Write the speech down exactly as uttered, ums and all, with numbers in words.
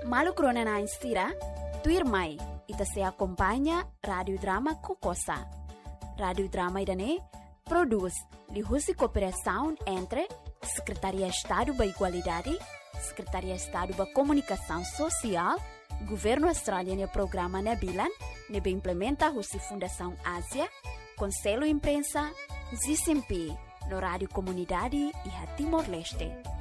Malu krona na instira, tuir mai, ita se acompanha Rádio Drama Kokosa. Rádio Drama idane produz lihusi cooperação entre Secretaria Estado da Igualdade, Secretaria Estado da Comunicação Social, Governo Australiano e Programa Nabilan, nebe implementa a Fundação Ásia, Conselho Imprensa, Z C M P, no Rádio Comunidade e a Timor-Leste.